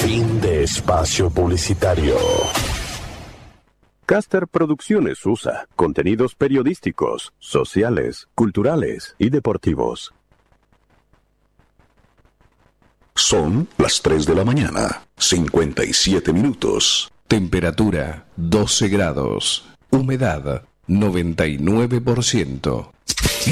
Fin de espacio publicitario. Caster Producciones USA. Contenidos periodísticos, sociales, culturales y deportivos. Son las 3 de la mañana, 57 minutos. Temperatura 12 grados. Humedad 99%.